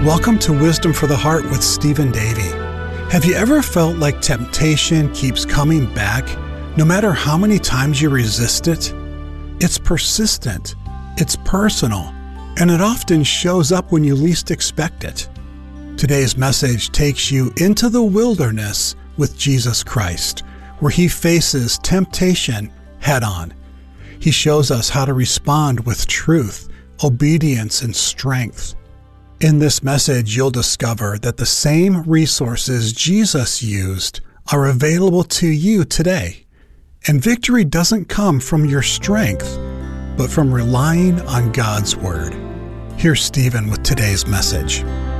Welcome to Wisdom for the Heart with Stephen Davey. Have you ever felt like temptation keeps coming back, no matter how many times you resist it? It's persistent, it's personal, and it often shows up when you least expect it. Today's message takes you into the wilderness with Jesus Christ, where he faces temptation head-on. He shows us how to respond with truth, obedience, and strength. In this message, you'll discover that the same resources Jesus used are available to you today. And victory doesn't come from your strength, but from relying on God's Word. Here's Stephen with today's message.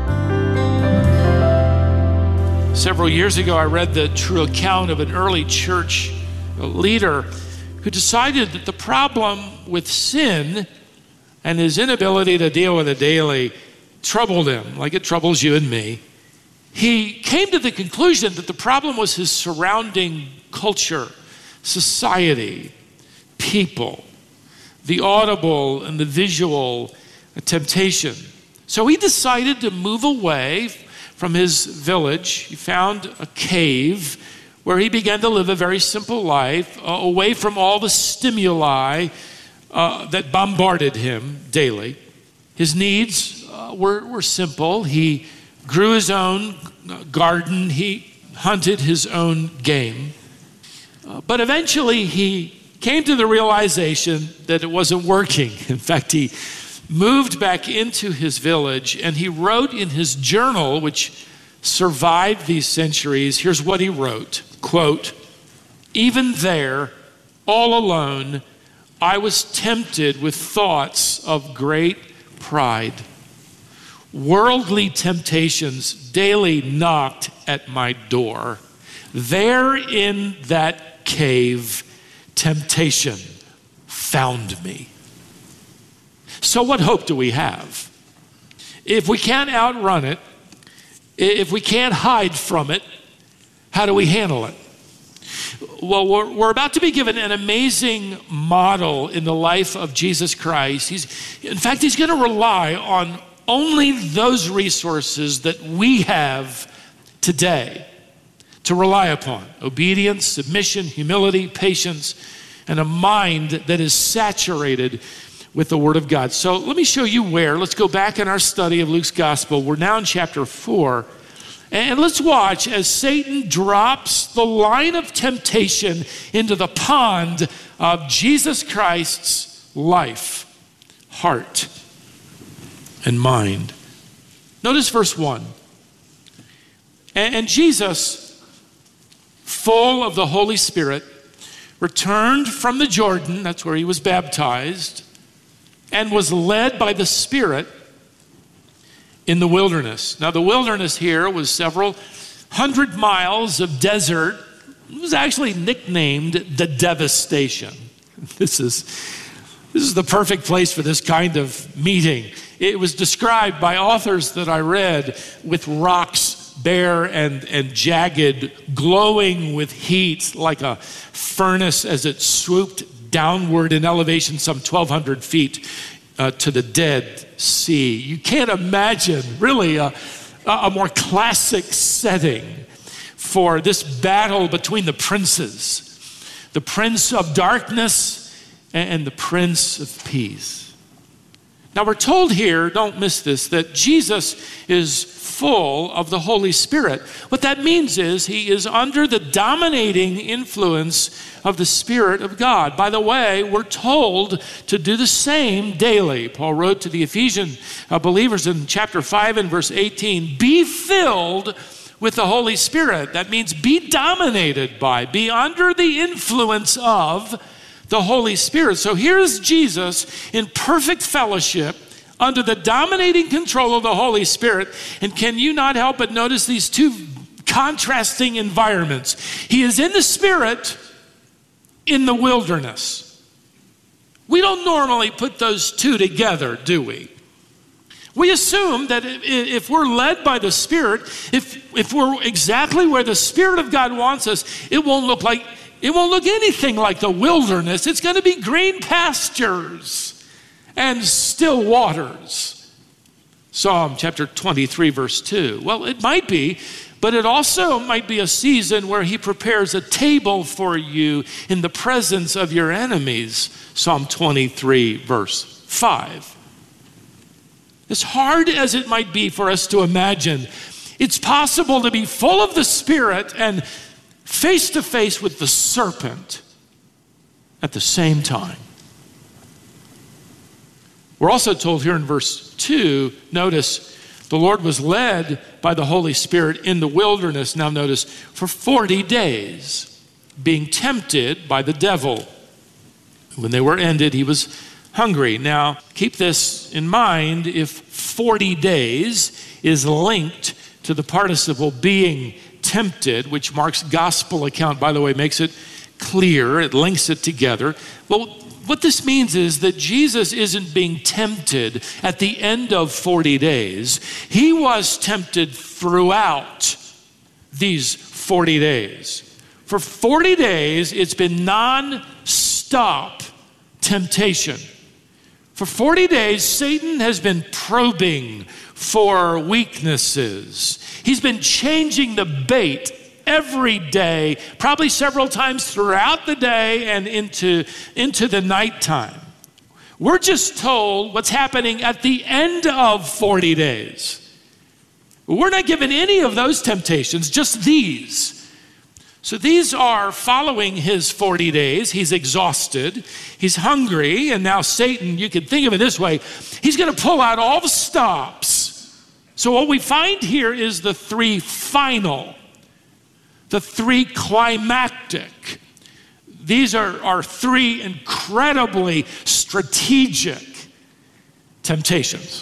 Several years ago, I read the true account of an early church leader who decided that the problem with sin and his inability to deal with it daily troubled him, like it troubles you and me. He came to the conclusion that the problem was his surrounding culture, society, people, the audible and the visual temptation. So he decided to move away from his village. He found a cave where he began to live a very simple life, away from all the stimuli that bombarded him daily. His needs were simple. He grew his own garden. He hunted his own game. But eventually he came to the realization that it wasn't working. In fact, he moved back into his village and he wrote in his journal, which survived these centuries, here's what he wrote, quote, "Even there, all alone, I was tempted with thoughts of great pride. Worldly temptations daily knocked at my door. There in that cave, temptation found me." So what hope do we have? If we can't outrun it, if we can't hide from it, how do we handle it? Well, we're about to be given an amazing model in the life of Jesus Christ. In fact, he's going to rely on only those resources that we have today to rely upon: obedience, submission, humility, patience, and a mind that is saturated with the Word of God. So let me show you where. Let's go back in our study of Luke's Gospel. We're now in chapter 4. And let's watch as Satan drops the line of temptation into the pond of Jesus Christ's life, heart, and mind. Notice verse 1. And Jesus, full of the Holy Spirit, returned from the Jordan, that's where he was baptized, and was led by the Spirit in the wilderness. Now, the wilderness here was several hundred miles of desert. It was actually nicknamed the Devastation. This is the perfect place for this kind of meeting. It was described by authors that I read with rocks bare and jagged, glowing with heat like a furnace as it swooped downward in elevation some 1,200 feet to the Dead Sea. You can't imagine really a more classic setting for this battle between the princes, the Prince of Darkness and the Prince of Peace. Now we're told here, don't miss this, that Jesus is full of the Holy Spirit. What that means is he is under the dominating influence of the Spirit of God. By the way, we're told to do the same daily. Paul wrote to the Ephesian believers in chapter 5 and verse 18, "Be filled with the Holy Spirit." That means be dominated by, be under the influence of the Holy Spirit. So here's Jesus in perfect fellowship under the dominating control of the Holy Spirit. And can you not help but notice these two contrasting environments? He is in the Spirit in the wilderness. We don't normally put those two together, do we? We assume that if we're led by the Spirit, if we're exactly where the Spirit of God wants us, it won't look anything like the wilderness. It's going to be green pastures and still waters. Psalm chapter 23, verse 2. Well, it might be, but it also might be a season where he prepares a table for you in the presence of your enemies. Psalm 23, verse 5. As hard as it might be for us to imagine, it's possible to be full of the Spirit and face to face with the serpent at the same time. We're also told here in verse 2, notice, the Lord was led by the Holy Spirit in the wilderness, now notice, for 40 days, being tempted by the devil. When they were ended, he was hungry. Now, keep this in mind, if 40 days is linked to the participle being tempted, which Mark's gospel account, by the way, makes it clear, it links it together. Well, what this means is that Jesus isn't being tempted at the end of 40 days. He was tempted throughout these 40 days. For 40 days, it's been non-stop temptation. For 40 days, Satan has been probing for weaknesses. He's been changing the bait every day, probably several times throughout the day and into the nighttime. We're just told what's happening at the end of 40 days. We're not given any of those temptations, just these. So these are following his 40 days. He's exhausted. He's hungry. And now Satan, you can think of it this way, he's going to pull out all the stops. So what we find here is the three final, the three climactic. These are three incredibly strategic temptations.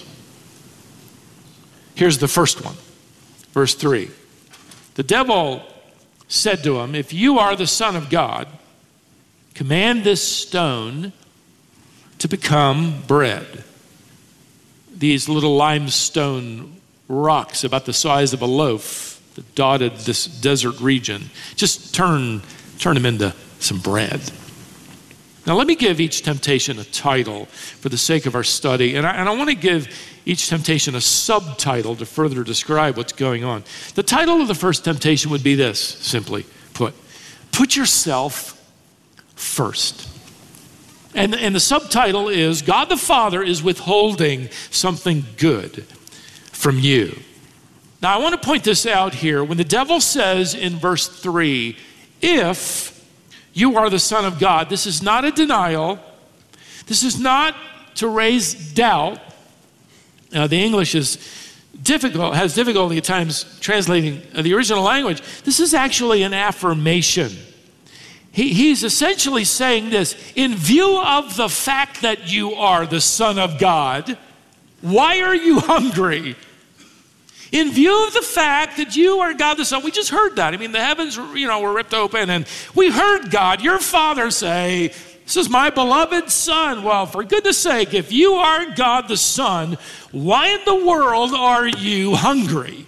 Here's the first one, verse 3. The devil said to him, if you are the Son of God, command this stone to become bread. These little limestone rocks about the size of a loaf that dotted this desert region, just turn them into some bread. Now let me give each temptation a title for the sake of our study, and I want to give each temptation a subtitle to further describe what's going on. The title of the first temptation would be this, simply put yourself first. And the subtitle is, God the Father is withholding something good from you. Now I want to point this out here. When the devil says in verse 3, if you are the Son of God, this is not a denial. This is not to raise doubt. The English has difficulty at times translating the original language. This is actually an affirmation. He's essentially saying this, in view of the fact that you are the Son of God, why are you hungry? In view of the fact that you are God the Son, we just heard that. I mean, the heavens, were ripped open, and we heard God, your Father, say, this is my beloved Son. Well, for goodness sake, if you are God the Son, why in the world are you hungry?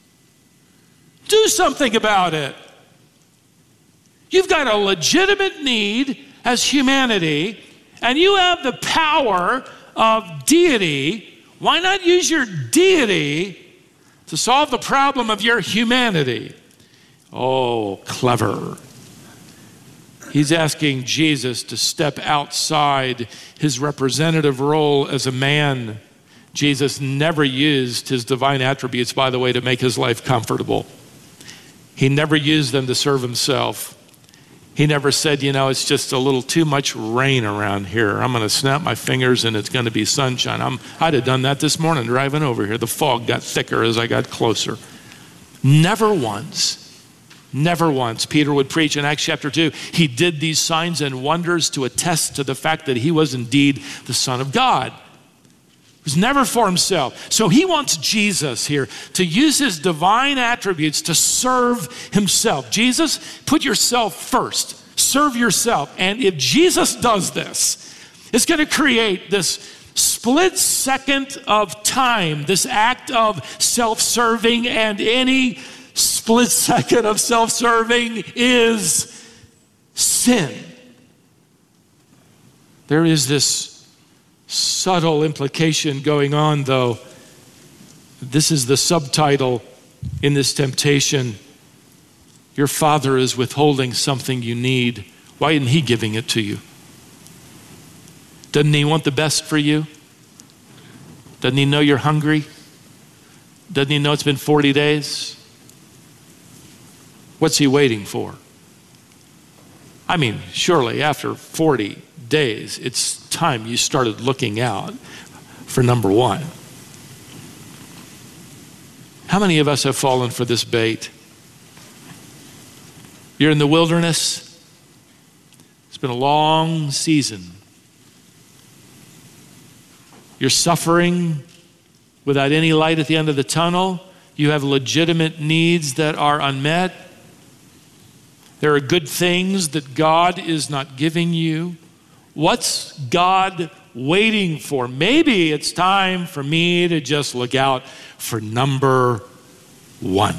Do something about it. You've got a legitimate need as humanity, and you have the power of deity. Why not use your deity to solve the problem of your humanity? Oh, clever. He's asking Jesus to step outside his representative role as a man. Jesus never used his divine attributes, by the way, to make his life comfortable. He never used them to serve himself. He never said, it's just a little too much rain around here. I'm going to snap my fingers and it's going to be sunshine. I'd have done that this morning driving over here. The fog got thicker as I got closer. Never once Peter would preach in Acts chapter 2. He did these signs and wonders to attest to the fact that he was indeed the Son of God. It was never for himself. So he wants Jesus here to use his divine attributes to serve himself. Jesus, put yourself first. Serve yourself. And if Jesus does this, it's going to create this split second of time, this act of self-serving, and any split second of self-serving is sin. There is this subtle implication going on, though, This is the subtitle in this temptation. Your father is withholding something you need. Why isn't he giving it to you? Doesn't he want the best for you? Doesn't he know you're hungry? Doesn't he know it's been 40 days? What's he waiting for? I mean, surely after 40 days, it's time you started looking out for number one. How many of us have fallen for this bait? You're in the wilderness. It's been a long season. You're suffering without any light at the end of the tunnel. You have legitimate needs that are unmet. There are good things that God is not giving you. What's God waiting for? Maybe it's time for me to just look out for number one.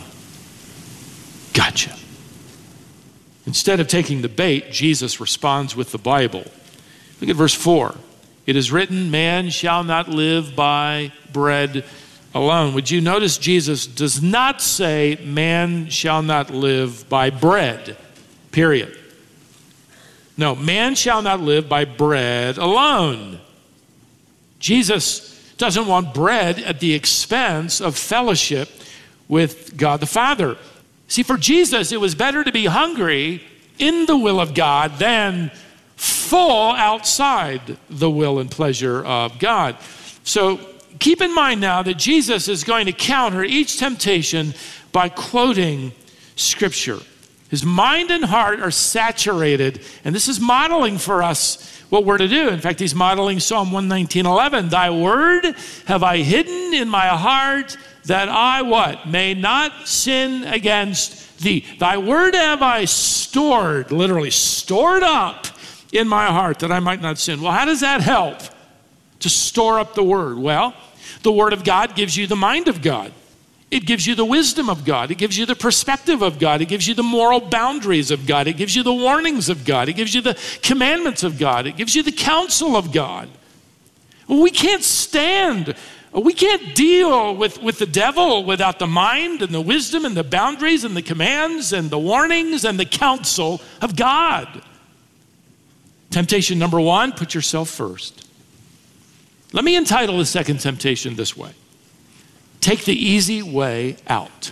Gotcha. Instead of taking the bait, Jesus responds with the Bible. Look at verse 4. It is written, man shall not live by bread alone. Would you notice Jesus does not say man shall not live by bread, period. No, man shall not live by bread alone. Jesus doesn't want bread at the expense of fellowship with God the Father. See, for Jesus, it was better to be hungry in the will of God than full outside the will and pleasure of God. So keep in mind now that Jesus is going to counter each temptation by quoting Scripture. His mind and heart are saturated, and this is modeling for us what we're to do. In fact, he's modeling Psalm 119:11. Thy word have I hidden in my heart that I what? May not sin against thee. Thy word have I stored, literally stored up in my heart that I might not sin. Well, how does that help to store up the word? Well, the word of God gives you the mind of God. It gives you the wisdom of God. It gives you the perspective of God. It gives you the moral boundaries of God. It gives you the warnings of God. It gives you the commandments of God. It gives you the counsel of God. We can't stand, we can't deal with the devil without the mind and the wisdom and the boundaries and the commands and the warnings and the counsel of God. Temptation number one, put yourself first. Let me entitle the second temptation this way. Take the easy way out.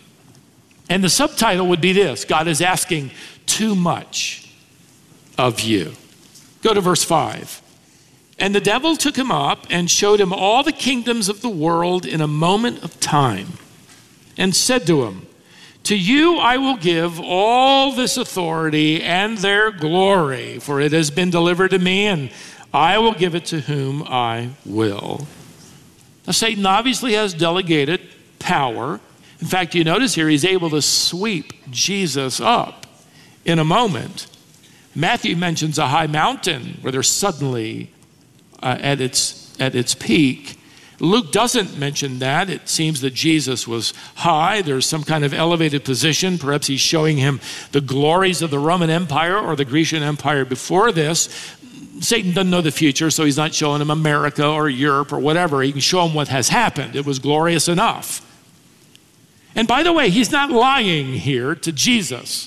And the subtitle would be this: God is asking too much of you. Go to verse 5. And the devil took him up and showed him all the kingdoms of the world in a moment of time, and said to him, to you I will give all this authority and their glory, for it has been delivered to me, and I will give it to whom I will. Now, Satan obviously has delegated power. In fact, you notice here he's able to sweep Jesus up in a moment. Matthew mentions a high mountain where they're suddenly at its peak. Luke doesn't mention that. It seems that Jesus was high. There's some kind of elevated position. Perhaps he's showing him the glories of the Roman Empire or the Grecian Empire before this. Satan doesn't know the future, so he's not showing him America or Europe or whatever. He can show him what has happened. It was glorious enough. And by the way, he's not lying here to Jesus.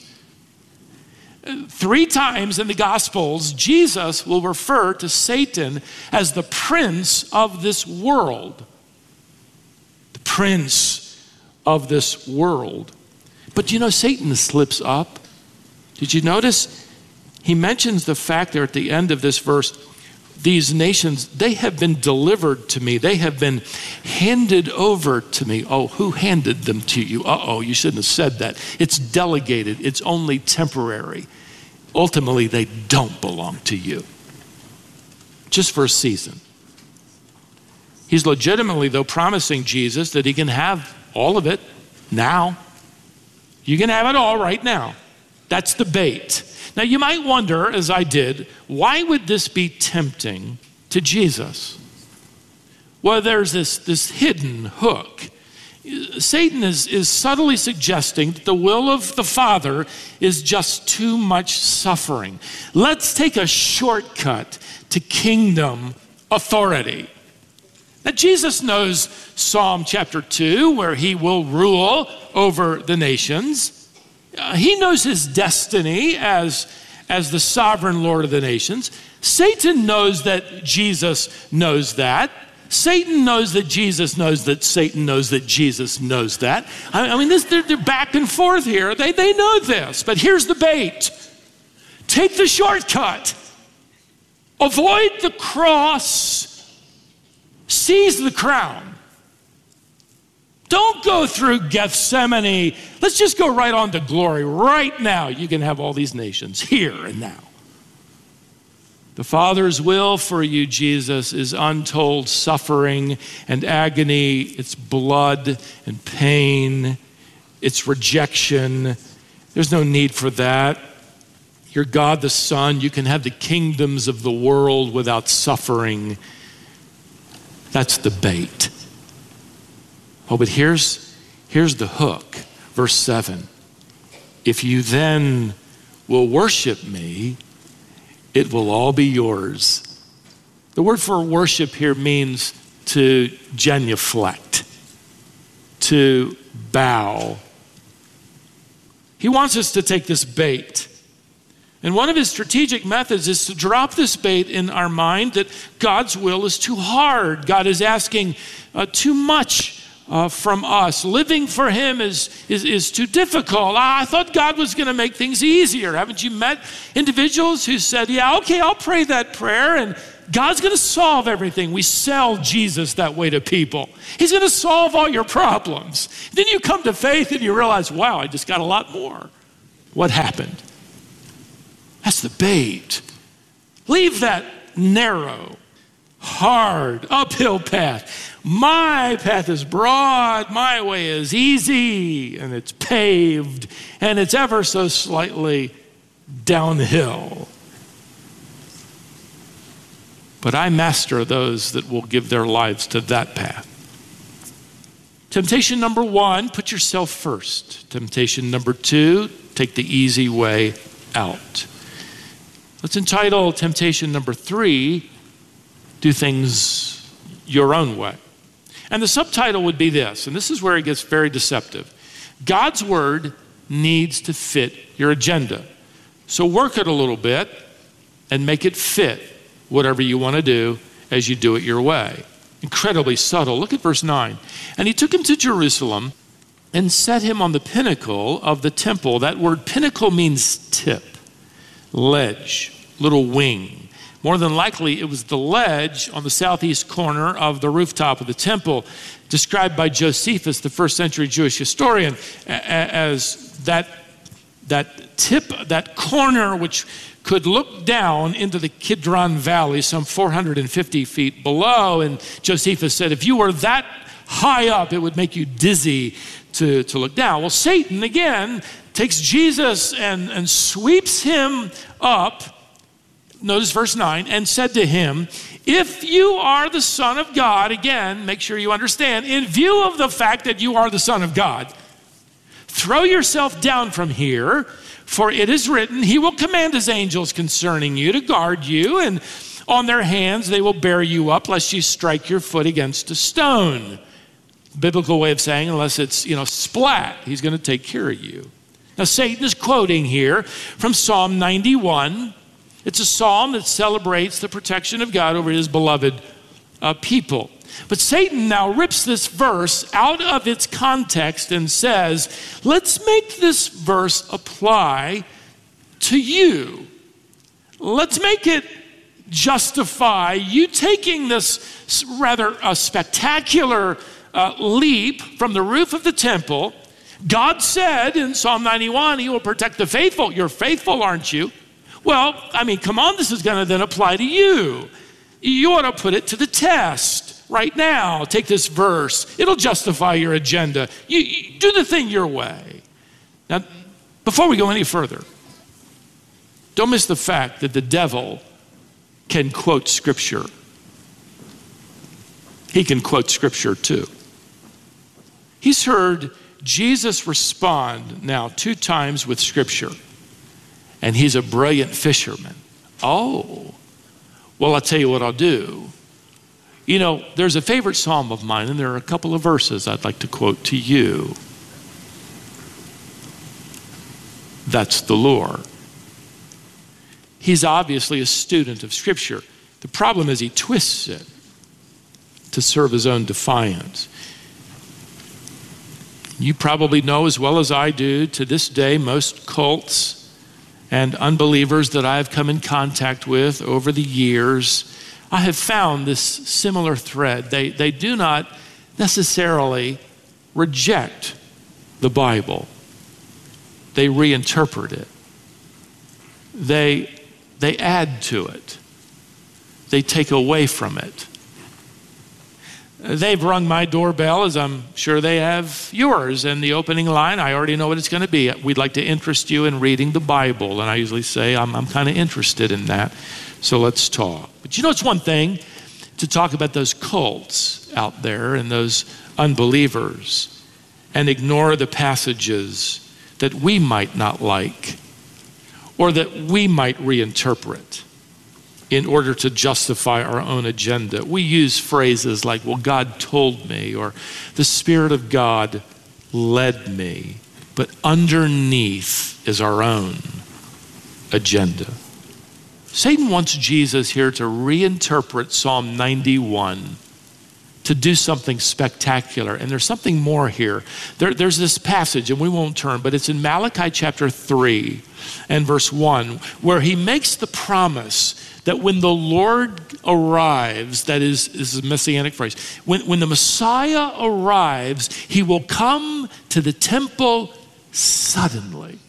3 times in the Gospels, Jesus will refer to Satan as the prince of this world. The prince of this world. But you know, Satan slips up. Did you notice? He mentions the fact there at the end of this verse, these nations, they have been delivered to me. They have been handed over to me. Oh, who handed them to you? Uh-oh, you shouldn't have said that. It's delegated. It's only temporary. Ultimately, they don't belong to you. Just for a season. He's legitimately, though, promising Jesus that he can have all of it now. You can have it all right now. That's the bait. Now, you might wonder, as I did, why would this be tempting to Jesus? Well, there's this hidden hook. Satan is subtly suggesting that the will of the Father is just too much suffering. Let's take a shortcut to kingdom authority. Now, Jesus knows Psalm chapter 2, where he will rule over the nations. He knows his destiny as the sovereign Lord of the nations. Satan knows that Jesus knows that. Satan knows that Jesus knows that Satan knows that Jesus knows that. I mean, they're back and forth here. They know this, but here's the bait. Take the shortcut. Avoid the cross. Seize the crown. Don't go through Gethsemane. Let's just go right on to glory. Right now, you can have all these nations here and now. The Father's will for you, Jesus, is untold suffering and agony. It's blood and pain. It's rejection. There's no need for that. You're God the Son. You can have the kingdoms of the world without suffering. That's the bait. Oh, but here's the hook. Verse 7. If you then will worship me, it will all be yours. The word for worship here means to genuflect, to bow. He wants us to take this bait. And one of his strategic methods is to drop this bait in our mind that God's will is too hard. God is asking too much from us. Living for him is too difficult. I thought God was going to make things easier. Haven't you met individuals who said, yeah, okay, I'll pray that prayer and God's going to solve everything. We sell Jesus that way to people. He's going to solve all your problems. Then you come to faith and you realize, wow, I just got a lot more. What happened? That's the bait. Leave that narrow, hard, uphill path. My path is broad, my way is easy, and it's paved, and it's ever so slightly downhill. But I master those that will give their lives to that path. Temptation number 1, put yourself first. Temptation number 2, take the easy way out. Let's entitle temptation number 3, do things your own way. And the subtitle would be this, and this is where it gets very deceptive. God's word needs to fit your agenda. So work it a little bit and make it fit whatever you want to do as you do it your way. Incredibly subtle. Look at verse 9. And he took him to Jerusalem and set him on the pinnacle of the temple. That word pinnacle means tip, ledge, little wing. More than likely, it was the ledge on the southeast corner of the rooftop of the temple, described by Josephus, the first century Jewish historian, as that tip, that corner which could look down into the Kidron Valley, some 450 feet below. And Josephus said, if you were that high up, it would make you dizzy to look down. Well, Satan, again, takes Jesus and sweeps him up. Notice verse 9, and said to him, if you are the Son of God, again, make sure you understand, in view of the fact that you are the Son of God, throw yourself down from here, for it is written, he will command his angels concerning you to guard you, and on their hands they will bear you up, lest you strike your foot against a stone. Biblical way of saying, unless it's, splat, he's going to take care of you. Now, Satan is quoting here from Psalm 91. It's a psalm that celebrates the protection of God over his beloved people. But Satan now rips this verse out of its context and says, let's make this verse apply to you. Let's make it justify you taking this rather spectacular leap from the roof of the temple. God said in Psalm 91, he will protect the faithful. You're faithful, aren't you? Well, come on, this is going to then apply to you. You ought to put it to the test right now. Take this verse. It'll justify your agenda. You do the thing your way. Now, before we go any further, don't miss the fact that the devil can quote Scripture. He can quote Scripture too. He's heard Jesus respond now 2 times with Scripture. And he's a brilliant fisherman. Oh, well, I'll tell you what I'll do. You know, there's a favorite psalm of mine, and there are a couple of verses I'd like to quote to you. That's the Lord. He's obviously a student of Scripture. The problem is he twists it to serve his own defiance. You probably know as well as I do, to this day, most cults and unbelievers that I have come in contact with over the years, I have found this similar thread. They do not necessarily reject the Bible. They reinterpret it. They add to it. They take away from it. They've rung my doorbell, as I'm sure they have yours, and the opening line, I already know what it's going to be. We'd like to interest you in reading the Bible. And I usually say, I'm kind of interested in that, so let's talk. But you know, it's one thing to talk about those cults out there and those unbelievers and ignore the passages that we might not like or that we might reinterpret in order to justify our own agenda. We use phrases like, well, God told me, or the Spirit of God led me. But underneath is our own agenda. Satan wants Jesus here to reinterpret Psalm 91 to do something spectacular. And there's something more here. There's this passage, and we won't turn, but it's in Malachi chapter 3 and verse 1, where he makes the promise that when the Lord arrives, that is a messianic phrase, when the Messiah arrives, he will come to the temple suddenly.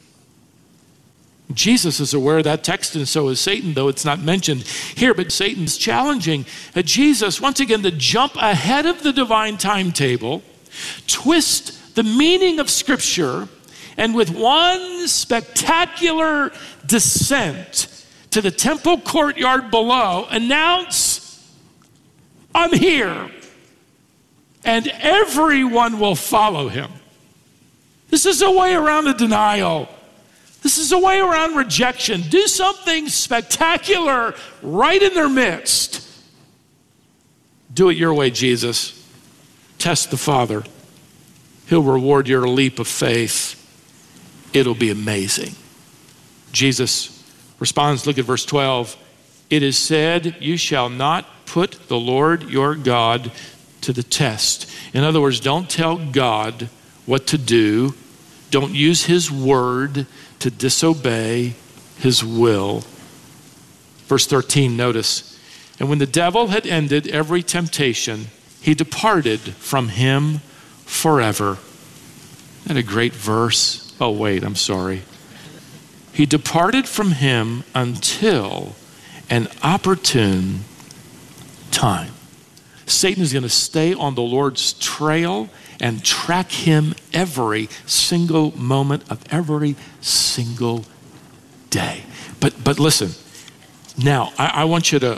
Jesus is aware of that text, and so is Satan, though it's not mentioned here. But Satan's challenging Jesus, once again, to jump ahead of the divine timetable, twist the meaning of Scripture, and with one spectacular descent to the temple courtyard below, announce, I'm here, and everyone will follow him. This is a way around the denial. This is a way around rejection. Do something spectacular right in their midst. Do it your way, Jesus. Test the Father. He'll reward your leap of faith. It'll be amazing. Jesus responds, look at verse 12. It is said, you shall not put the Lord your God to the test. In other words, don't tell God what to do. Don't use his word to disobey his will. Verse 13, notice. And when the devil had ended every temptation, he departed from him forever. Isn't that a great verse? Oh, wait, I'm sorry. He departed from him until an opportune time. Satan is going to stay on the Lord's trail and track him every single moment of every single day. But listen, now I want you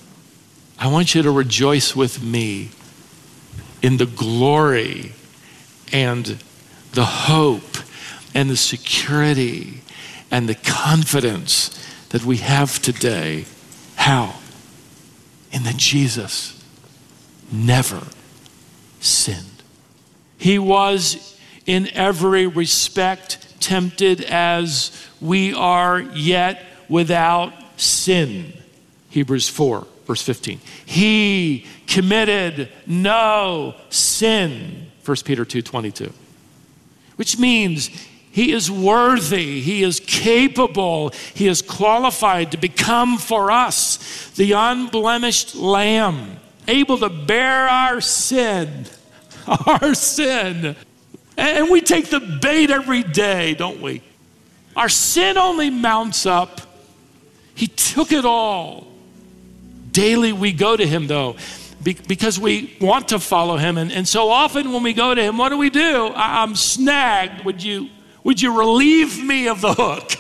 to rejoice with me in the glory and the hope and the security and the confidence that we have today. How? In that Jesus never sinned. He was in every respect tempted as we are, yet without sin. Hebrews 4, verse 15. He committed no sin. 1 Peter 2:22. Which means he is worthy, he is capable, he is qualified to become for us the unblemished lamb, able to bear our sin. Our sin. And we take the bait every day, don't we? Our sin only mounts up. He took it all. Daily we go to him, though, because we want to follow him. And so often when we go to him, what do? I'm snagged. Would you relieve me of the hook?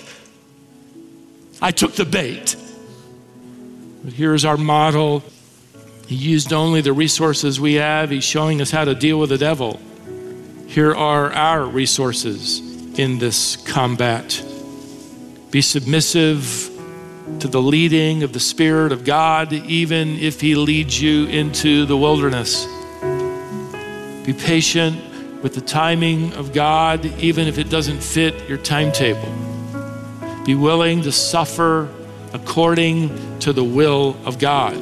I took the bait. But here's our model. He used only the resources we have. He's showing us how to deal with the devil. Here are our resources in this combat. Be submissive to the leading of the Spirit of God, even if he leads you into the wilderness. Be patient with the timing of God, even if it doesn't fit your timetable. Be willing to suffer according to the will of God.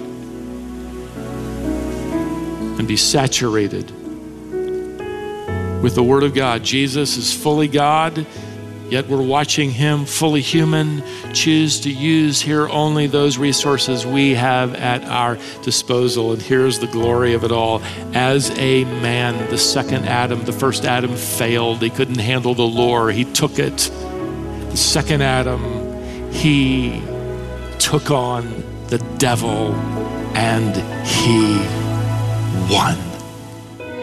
And be saturated with the Word of God. Jesus is fully God, yet we're watching him, fully human, choose to use here only those resources we have at our disposal. And here's the glory of it all. As a man, the second Adam, the first Adam failed. He couldn't handle the lure. He took it. The second Adam, he took on the devil and he won.